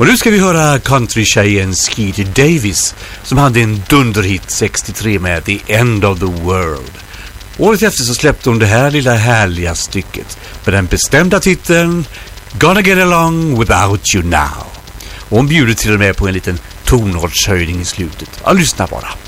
Och nu ska vi höra countrytjejen Skeeter Davis som hade en dunderhit 63 med The End of the World. Året efter så släppte hon det här lilla härliga stycket med den bestämda titeln Gonna Get Along Without You Now. Och hon bjuder till och med på en liten tonartshöjning i slutet. Ja, lyssna bara.